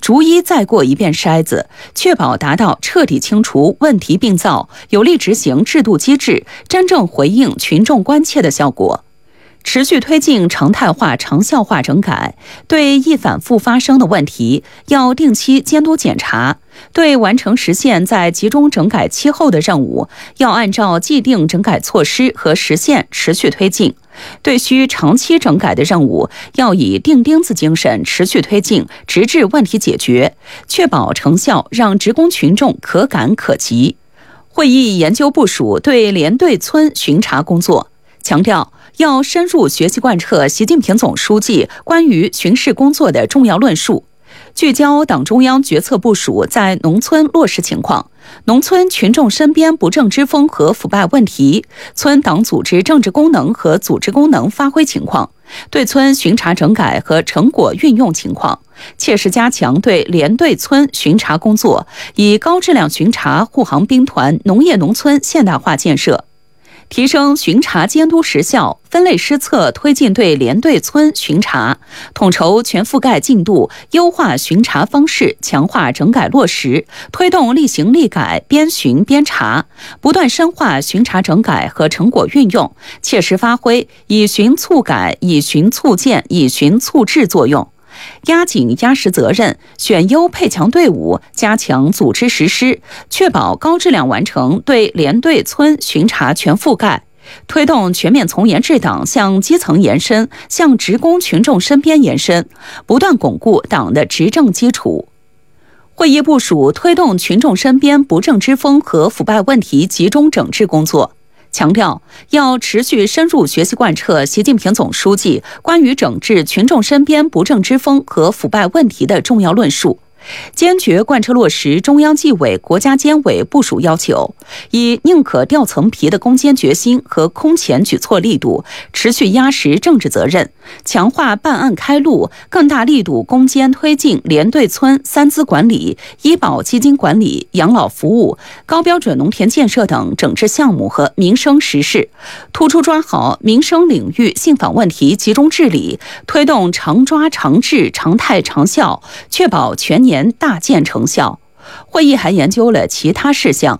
逐一再过一遍筛子，确保达到彻底清除问题病灶、有力执行制度机制、真正回应群众关切的效果。持续推进常态化、长效化整改，对易反复发生的问题要定期监督检查，对完成实现在集中整改期后的任务，要按照既定整改措施和实现持续推进。对需长期整改的任务，要以钉钉子精神持续推进，直至问题解决，确保成效让职工群众可感可及。会议研究部署对连队村巡查工作，强调要深入学习贯彻习近平总书记关于巡视工作的重要论述，聚焦党中央决策部署在农村落实情况、农村群众身边不正之风和腐败问题、村党组织政治功能和组织功能发挥情况、对村巡查整改和成果运用情况，切实加强对连队村巡查工作，以高质量巡查护航兵团农业农村现代化建设。提升巡查监督实效，分类施策推进对连队村巡查，统筹全覆盖进度，优化巡查方式，强化整改落实，推动立行立改，边巡边查，不断深化巡查整改和成果运用，切实发挥以巡促改、以巡促建、以巡促治作用。压紧压实责任，选优配强队伍，加强组织实施，确保高质量完成对连队村巡查全覆盖，推动全面从严治党向基层延伸，向职工群众身边延伸，不断巩固党的执政基础。会议部署推动群众身边不正之风和腐败问题集中整治工作，强调要持续深入学习贯彻习近平总书记关于整治群众身边不正之风和腐败问题的重要论述，坚决贯彻落实中央纪委国家监委部署要求，以宁可掉层皮的攻坚决心和空前举措力度，持续压实政治责任，强化办案开路，更大力度攻坚推进连队村三资管理、医保基金管理、养老服务、高标准农田建设等整治项目和民生实事，突出抓好民生领域信访问题集中治理，推动常抓常治、常态常效，确保全年大见成效。会议还研究了其他事项。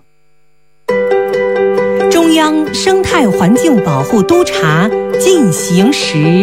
中央生态环境保护督查进行时。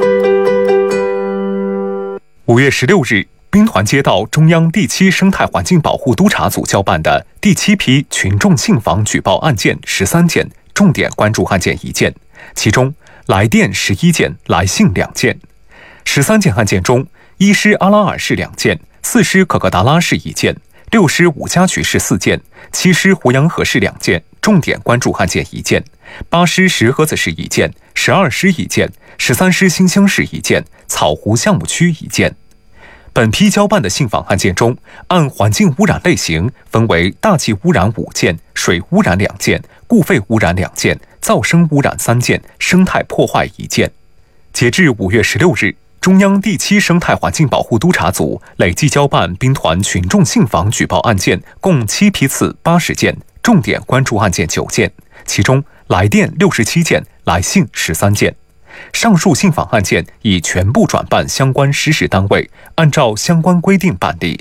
5月16日，兵团接到中央第7生态环境保护督查组交办的第7批群众信访举报案件13件，重点关注案件1件，其中来电11件，来信2件。13件案件中，1师阿拉尔市2件，4师可可达拉市1件，6师五家渠市4件，7师胡杨河市2件，重点关注案件1件；8师石河子市1件，12师1件，13师新乡市1件，草湖项目区1件。本批交办的信访案件中，按环境污染类型分为大气污染5件、水污染2件、固废污染2件、噪声污染3件、生态破坏1件。截至5月16日，中央第7生态环境保护督查组累计交办兵团群众信访举报案件共7批次80件，重点关注案件9件，其中来电67件，来信13件。上述信访案件已全部转办相关实施单位，按照相关规定办理。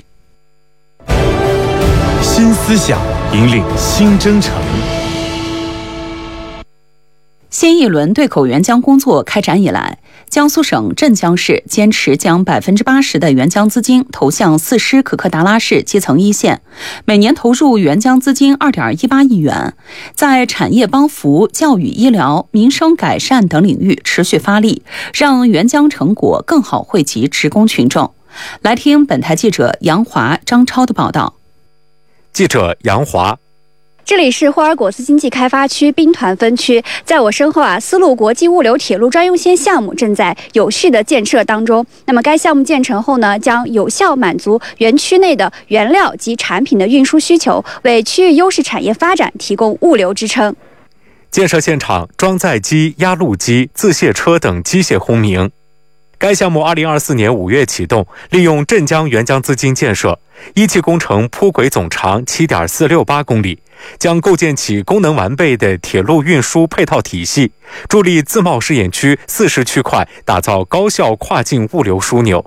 新思想引领新征程。 新一轮对口援疆工作开展以来，江苏省镇江市坚持将80%的援疆资金投向4师可可达拉市基层一线，每年投入援疆资金2.18亿元，在产业帮扶、教育医疗、民生改善等领域持续发力，让援疆成果更好惠及职工群众。来听本台记者杨华、张超的报道。 记者杨华。 这里是霍尔果斯经济开发区兵团分区，在我身后丝路国际物流铁路专用线项目正在有序的建设当中。那么该项目建成后呢，将有效满足园区内的原料及产品的运输需求，为区域优势产业发展提供物流支撑。 建设现场装载机、压路机、自卸车等机械轰鸣。该项目2024年5月启动，利用镇江援疆资金建设，一期工程铺轨总长 7.468 公里，将构建起功能完备的铁路运输配套体系，助力自贸试验区40区块打造高效跨境物流枢纽。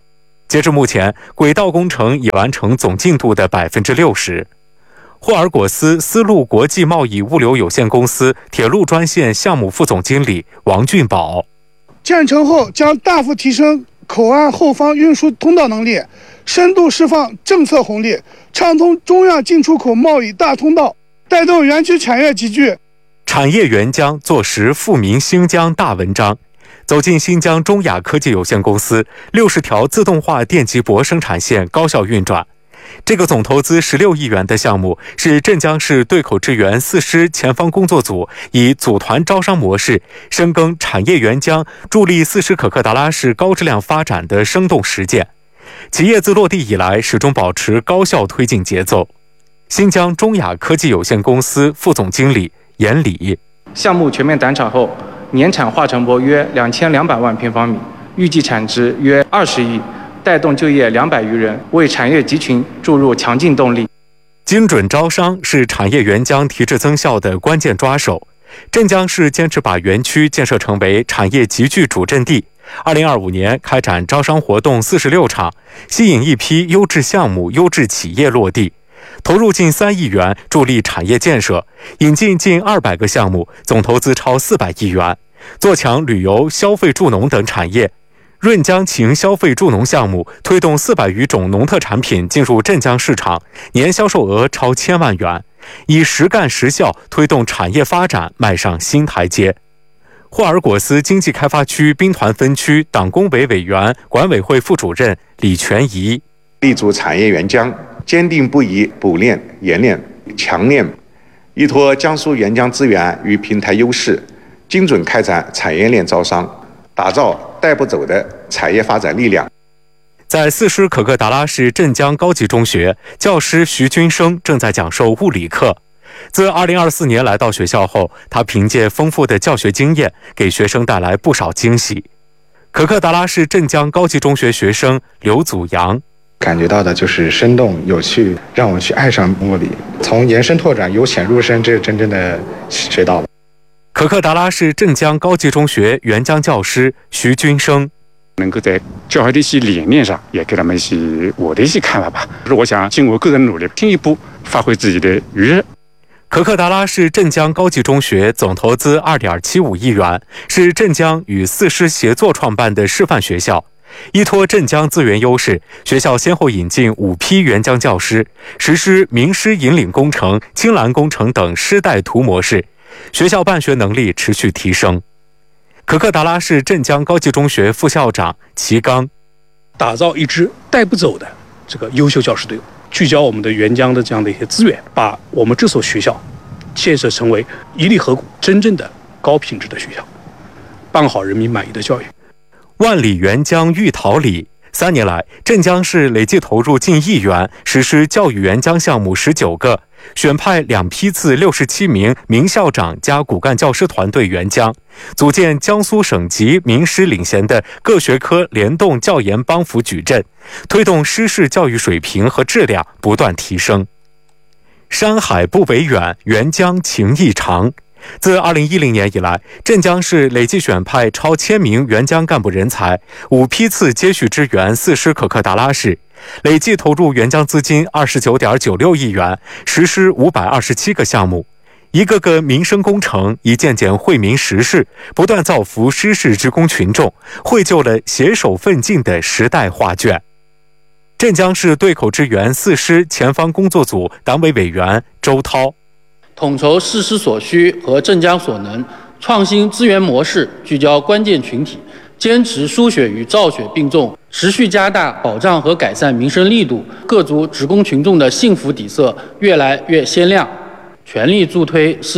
截至目前，轨道工程已完成总进度的60%。霍尔果斯丝路国际贸易物流有限公司铁路专线项目副总经理王俊宝： 建成后将大幅提升口岸后方运输通道能力，深度释放政策红利，畅通中亚进出口贸易大通道，带动园区产业集聚。 产业援疆坐实富民兴疆大文章。走进新疆中亚科技有限公司，60条自动化电极箔生产线高效运转。这个总投资16亿元的项目是镇江市对口支援4师前方工作组以组团招商模式深耕产业援疆，助力4师可克达拉市高质量发展的生动实践。企业自落地以来始终保持高效推进节奏。新疆中亚科技有限公司副总经理严礼： 项目全面胆场后，年产化成箔约2200万平方米，预计产值约20亿，带动就业200余人，为产业集群注入强劲动力。 精准招商是产业援疆提质增效的关键抓手。镇江市坚持把园区建设成为产业集聚主阵地。2025年开展招商活动46场，吸引一批优质项目、优质企业落地。投入近3亿元助力产业建设，引进近200个项目，总投资超400亿元，做强旅游、消费助农等产业。润江禽消费助农项目推动400余种农特产品进入镇江市场，年销售额超1000万元，以实干实效推动产业发展迈上新台阶。霍尔果斯经济开发区兵团分区党工委委员、管委会副主任李全仪： 立足产业援疆，坚定不移补链、冶炼、强链，依托江苏援疆资源与平台优势，精准开展产业链招商，打造带不走的产业发展力量。 在4师可克达拉市镇江高级中学，教师徐军生正在讲授物理课。自2024年来到学校后，他凭借丰富的教学经验，给学生带来不少惊喜。可克达拉市镇江高级中学学生刘祖阳： 感觉到的就是生动有趣，让我去爱上物理，从延伸拓展由浅入深，这真正的学到了。 可克达拉市镇江高级中学援疆教师徐军生： 能够在教学的一些理念上，也给他们一些我的一些看法吧。我想经过个人努力，进一步发挥自己的余热。 可克达拉市镇江高级中学总投资2.75亿元，是镇江与4师协作创办的示范学校。依托镇江资源优势，学校先后引进5批援疆教师，实施名师引领工程、青蓝工程等师带徒模式，学校办学能力持续提升。可克达拉市镇江高级中学副校长齐刚： 打造一支带不走的这个优秀教师队伍，聚焦我们的援疆的这样的一些资源，把我们这所学校建设成为一粒河谷，真正的高品质的学校，办好人民满意的教育。 万里援疆育桃李，3年来，镇江市累计投入近1亿元，实施教育援疆项目19个，选派2批次67名名校长加骨干教师团队援疆，组建江苏省级名师领衔的各学科联动教研帮扶矩阵，推动师事教育水平和质量不断提升。山海不为远，援疆情谊长。自2010年以来，镇江市累计选派超1000名援疆干部人才，5批次接续支援4师可克达拉市，累计投入援疆资金29.96亿元，实施527个项目，一个个民生工程，一件件惠民实事，不断造福师事职工群众，绘就了携手奋进的时代画卷。镇江市对口支援4师前方工作组党委委员周涛： 统筹4师所需和镇江所能，创新资源模式，聚焦关键群体，坚持输血与造血并重，持续加大保障和改善民生力度，各族职工群众的幸福底色越来越鲜亮，全力助推